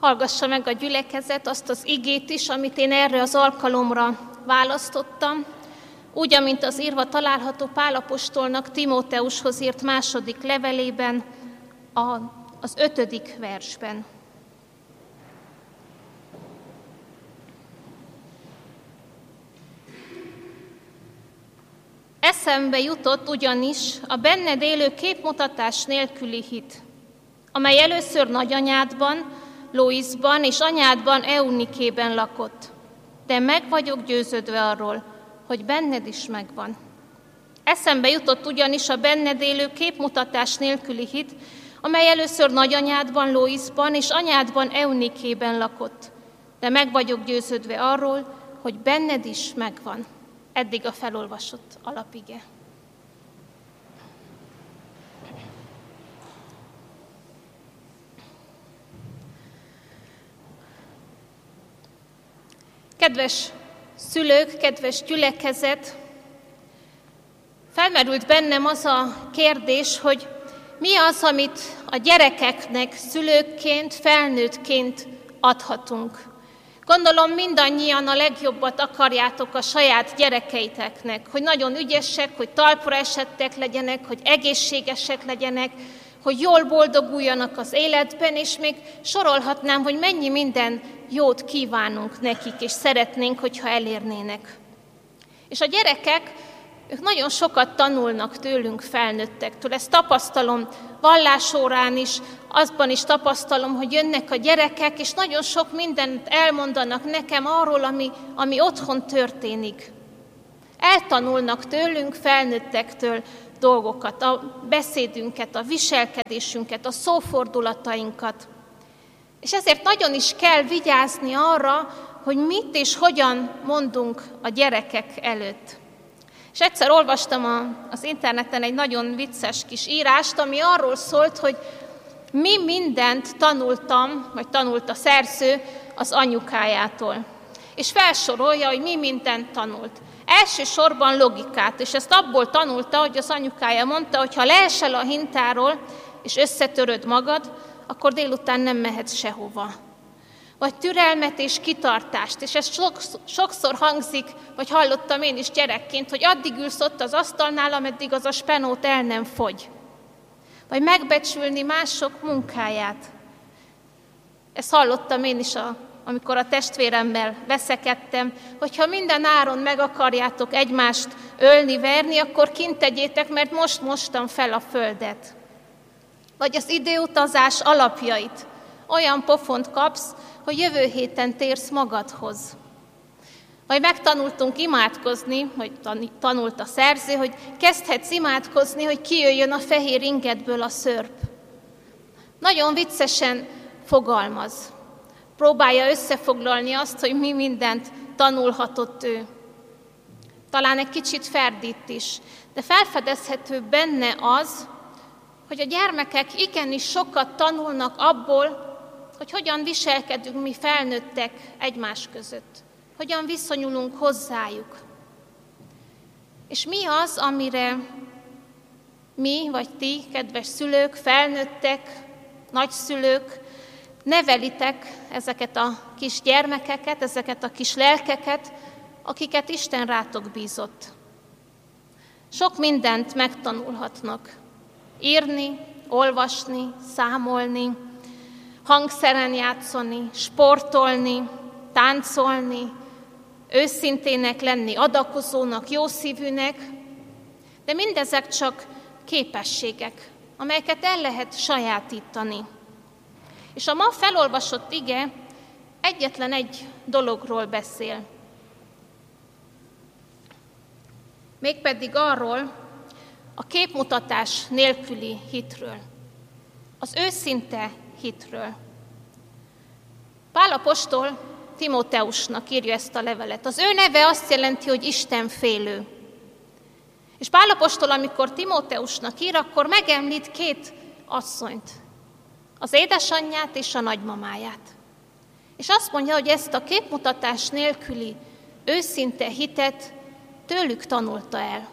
hallgassa meg a gyülekezet azt az igét is, amit én erre az alkalomra választottam, úgy, amint az írva található Pál apostolnak Timóteushoz írt második levelében, az 5. versben. Eszembe jutott ugyanis a benned élő képmutatás nélküli hit, amely először nagyanyádban, Loisban és anyádban Eunikében lakott, de meg vagyok győződve arról, hogy benned is megvan. Eszembe jutott ugyanis a benned élő képmutatás nélküli hit, amely először nagyanyádban, Loisban és anyádban Eunikében lakott, de meg vagyok győződve arról, hogy benned is megvan. Eddig a felolvasott alapige. Kedves szülők, kedves gyülekezet, felmerült bennem az a kérdés, hogy mi az, amit a gyerekeknek szülőkként, felnőttként adhatunk. Gondolom mindannyian a legjobbat akarjátok a saját gyerekeiteknek, hogy nagyon ügyesek, hogy talpra esettek legyenek, hogy egészségesek legyenek, hogy jól boldoguljanak az életben, és még sorolhatnám, hogy mennyi minden jót kívánunk nekik, és szeretnénk, hogyha elérnének. És a gyerekek, ők nagyon sokat tanulnak tőlünk felnőttektől. Ezt tapasztalom vallásórán is, azban is tapasztalom, hogy jönnek a gyerekek, és nagyon sok mindent elmondanak nekem arról, ami otthon történik. Eltanulnak tőlünk, felnőttektől dolgokat, a beszédünket, a viselkedésünket, a szófordulatainkat. És ezért nagyon is kell vigyázni arra, hogy mit és hogyan mondunk a gyerekek előtt. És egyszer olvastam az interneten egy nagyon vicces kis írást, ami arról szólt, hogy mi mindent tanultam, vagy tanult a szerző az anyukájától. És felsorolja, hogy mi mindent tanult. Elsősorban logikát, és ezt abból tanulta, hogy az anyukája mondta, hogy ha leesel a hintáról, és összetöröd magad, akkor délután nem mehetsz sehova. Vagy türelmet és kitartást, és ez sokszor hangzik, vagy hallottam én is gyerekként, hogy addig ülsz ott az asztalnál, ameddig az a spenót el nem fogy. Vagy megbecsülni mások munkáját. Ezt hallottam én is, amikor a testvéremmel veszekedtem, hogyha minden áron meg akarjátok egymást ölni, verni, akkor kint tegyétek, mert most mostam fel a földet. Vagy az időutazás alapjait. Olyan pofont kapsz, hogy jövő héten térsz magadhoz. Vagy megtanultunk imádkozni, hogy tanult a szerző, hogy kezdhetsz imádkozni, hogy kijöjjön a fehér ingedből a szörp. Nagyon viccesen fogalmaz. Próbálja összefoglalni azt, hogy mi mindent tanulhatott ő. Talán egy kicsit ferdít is, de felfedezhető benne az, hogy a gyermekek igenis sokat tanulnak abból, hogy hogyan viselkedünk mi felnőttek egymás között. Hogyan viszonyulunk hozzájuk. És mi az, amire mi, vagy ti, kedves szülők, felnőttek, nagyszülők, nevelitek ezeket a kis gyermekeket, ezeket a kis lelkeket, akiket Isten rátok bízott. Sok mindent megtanulhatnak. Írni, olvasni, számolni, hangszeren játszani, sportolni, táncolni, őszintének lenni, adakozónak, jószívűnek, de mindezek csak képességek, amelyeket el lehet sajátítani. És a ma felolvasott ige egyetlen egy dologról beszél. Mégpedig arról, a képmutatás nélküli hitről, az őszinte hitről. Pál apostol Timóteusnak írja ezt a levelet. Az ő neve azt jelenti, hogy istenfélő. És Pál apostol, amikor Timóteusnak ír, akkor megemlít 2 asszonyt, az édesanyját és a nagymamáját. És azt mondja, hogy ezt a képmutatás nélküli őszinte hitet tőlük tanulta el.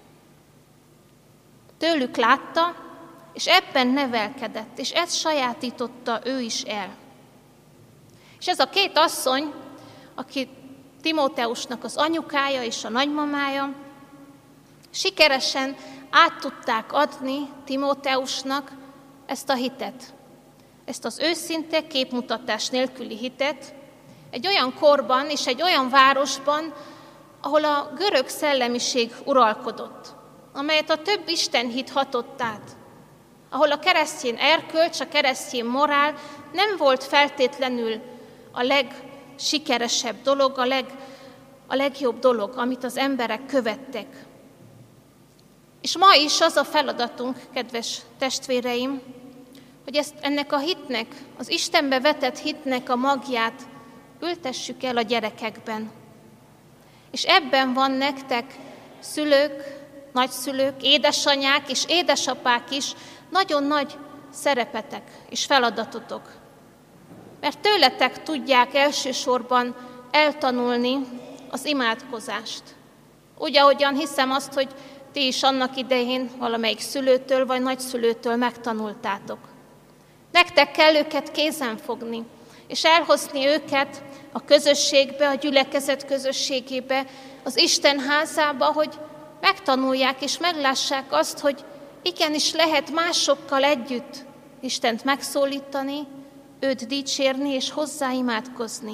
Tőlük látta, és ebben nevelkedett, és ezt sajátította ő is el. És ez a két asszony, aki Timóteusnak az anyukája és a nagymamája, sikeresen át tudták adni Timóteusnak ezt a hitet. Ezt az őszinte, képmutatás nélküli hitet egy olyan korban és egy olyan városban, ahol a görög szellemiség uralkodott, amelyet a több istenhit hatott át, ahol a keresztény erkölcs, a keresztény morál nem volt feltétlenül a legsikeresebb dolog, a legjobb dolog, amit az emberek követtek. És ma is az a feladatunk, kedves testvéreim, hogy ennek a hitnek, az Istenbe vetett hitnek a magját ültessük el a gyerekekben. És ebben van nektek szülők, nagyszülők, édesanyák és édesapák is nagyon nagy szerepetek és feladatotok. Mert tőletek tudják elsősorban eltanulni az imádkozást. Úgy, ahogyan hiszem azt, hogy ti is annak idején valamelyik szülőtől vagy nagyszülőtől megtanultátok. Nektek kell őket kézen fogni, és elhozni őket a közösségbe, a gyülekezet közösségébe, az Isten házába, hogy megtanulják és meglássák azt, hogy igenis lehet másokkal együtt Istent megszólítani, őt dicsérni és hozzá imádkozni.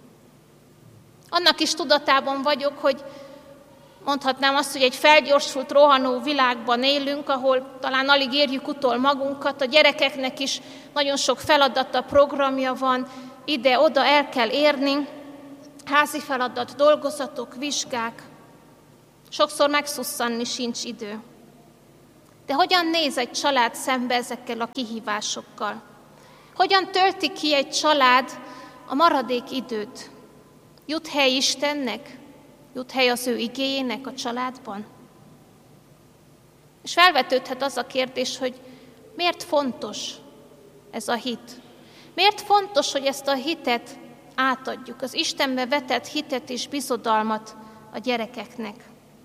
Annak is tudatában vagyok, hogy mondhatnám azt, hogy egy felgyorsult, rohanó világban élünk, ahol talán alig érjük utol magunkat, a gyerekeknek is nagyon sok feladata, programja van, ide-oda el kell érni, házi feladat, dolgozatok, vizsgák. Sokszor megszusszanni sincs idő. De hogyan néz egy család szembe ezekkel a kihívásokkal? Hogyan tölti ki egy család a maradék időt? Jut hely Istennek? Jut hely az ő igéjének a családban? És felvetődhet az a kérdés, hogy miért fontos ez a hit? Miért fontos, hogy ezt a hitet átadjuk, az Istenbe vetett hitet és bizodalmat a gyerekeknek?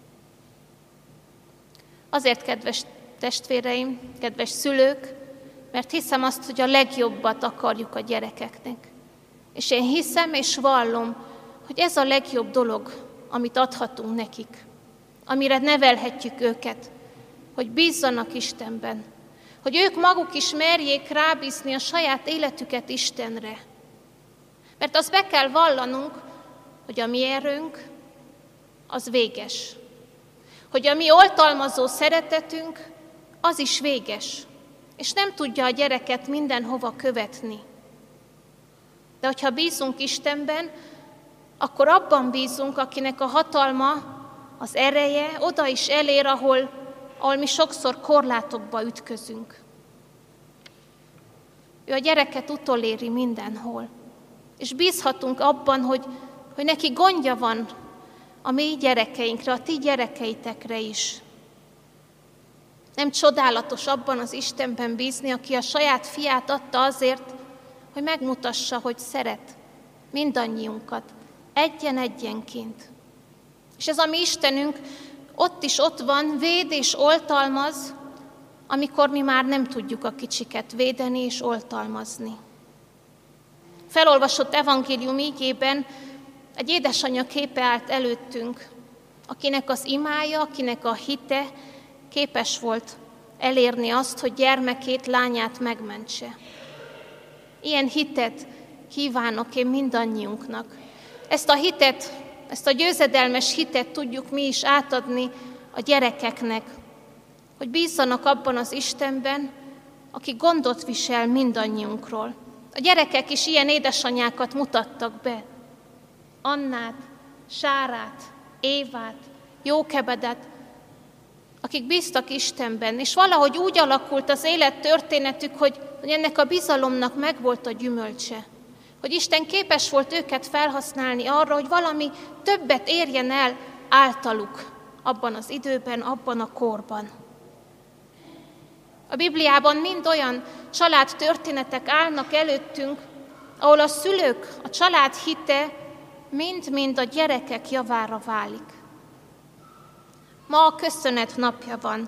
Azért, kedves testvéreim, kedves szülők, mert hiszem azt, hogy a legjobbat akarjuk a gyerekeknek. És én hiszem és vallom, hogy ez a legjobb dolog, amit adhatunk nekik, amire nevelhetjük őket, hogy bízzanak Istenben, hogy ők maguk is merjék rábízni a saját életüket Istenre. Mert azt be kell vallanunk, hogy a mi erőnk, az véges. Hogy a mi oltalmazó szeretetünk, az is véges, és nem tudja a gyereket mindenhova követni. De hogyha bízunk Istenben, akkor abban bízunk, akinek a hatalma, az ereje oda is elér, ahol mi sokszor korlátokba ütközünk. Ő a gyereket utoléri mindenhol. És bízhatunk abban, hogy neki gondja van a mi gyerekeinkre, a ti gyerekeitekre is. Nem csodálatos abban az Istenben bízni, aki a saját fiát adta azért, hogy megmutassa, hogy szeret mindannyiunkat, egyen-egyenként. És ez a mi Istenünk ott is ott van, véd és oltalmaz, amikor mi már nem tudjuk a kicsiket védeni és oltalmazni. Felolvasott evangélium ígében egy édesanyja képe állt előttünk, akinek az imája, akinek a hite képes volt elérni azt, hogy gyermekét, lányát megmentse. Ilyen hitet kívánok én mindannyiunknak. Ezt a hitet, ezt a győzedelmes hitet tudjuk mi is átadni a gyerekeknek, hogy bízzanak abban az Istenben, aki gondot visel mindannyiunkról. A gyerekek is ilyen édesanyákat mutattak be. Annát, Sárát, Évát, Jókebedet, akik bíztak Istenben, és valahogy úgy alakult az élettörténetük, hogy ennek a bizalomnak megvolt a gyümölcse. Hogy Isten képes volt őket felhasználni arra, hogy valami többet érjen el általuk abban az időben, abban a korban. A Bibliában mind olyan családtörténetek állnak előttünk, ahol a szülők, a család hite mind-mind a gyerekek javára válik. Ma a köszönet napja van.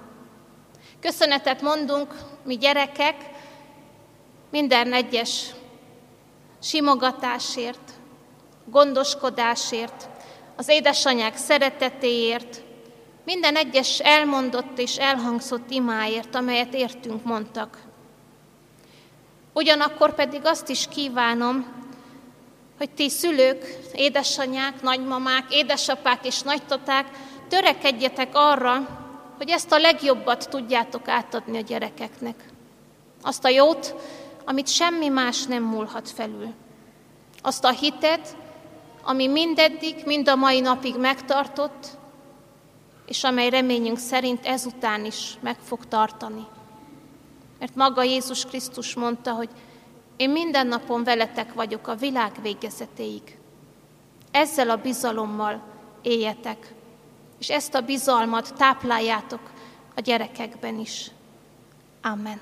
Köszönetet mondunk mi gyerekek minden egyes simogatásért, gondoskodásért, az édesanyák szeretetéért, minden egyes elmondott és elhangzott imáért, amelyet értünk mondtak. Ugyanakkor pedig azt is kívánom, hogy ti szülők, édesanyák, nagymamák, édesapák és nagytaták törekedjetek arra, hogy ezt a legjobbat tudjátok átadni a gyerekeknek. Azt a jót, amit semmi más nem múlhat felül. Azt a hitet, ami mindeddig, mind a mai napig megtartott, és amely reményünk szerint ezután is meg fog tartani. Mert maga Jézus Krisztus mondta, hogy én minden napon veletek vagyok a világ végezetéig. Ezzel a bizalommal éljetek, és ezt a bizalmat tápláljátok a gyerekekben is. Amen.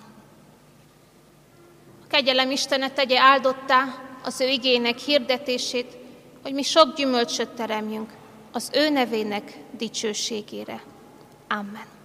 A kegyelem Istene tegye áldottá az ő igének hirdetését, hogy mi sok gyümölcsöt teremjünk az ő nevének dicsőségére. Amen.